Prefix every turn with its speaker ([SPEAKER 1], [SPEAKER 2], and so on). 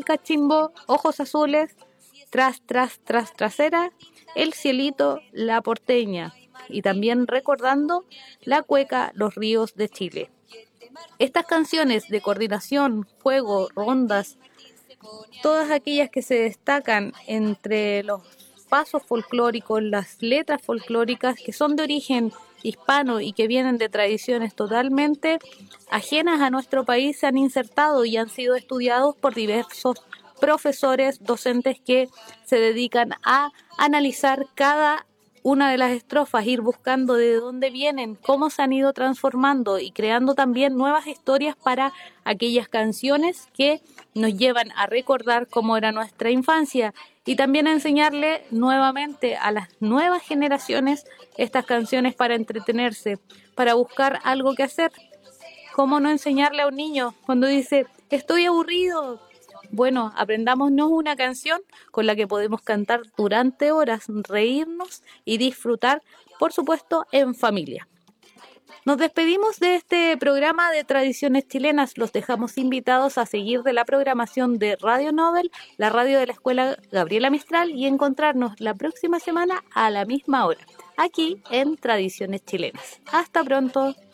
[SPEAKER 1] el cachimbo, ojos azules, trasera, el cielito, la porteña. Y también recordando la cueca, los ríos de Chile. Estas canciones de coordinación, juego, rondas, todas aquellas que se destacan entre los pasos folclóricos, las letras folclóricas que son de origen hispano y que vienen de tradiciones totalmente ajenas a nuestro país, se han insertado y han sido estudiados por diversos profesores, docentes que se dedican a analizar cada una de las estrofas, ir buscando de dónde vienen, cómo se han ido transformando y creando también nuevas historias para aquellas canciones que nos llevan a recordar cómo era nuestra infancia y también a enseñarle nuevamente a las nuevas generaciones estas canciones para entretenerse, para buscar algo que hacer. ¿Cómo no enseñarle a un niño cuando dice, estoy aburrido? Bueno, aprendámonos una canción con la que podemos cantar durante horas, reírnos y disfrutar, por supuesto, en familia. Nos despedimos de este programa de tradiciones chilenas. Los dejamos invitados a seguir de la programación de Radio Nobel, la radio de la Escuela Gabriela Mistral, y encontrarnos la próxima semana a la misma hora, aquí en Tradiciones Chilenas. Hasta pronto.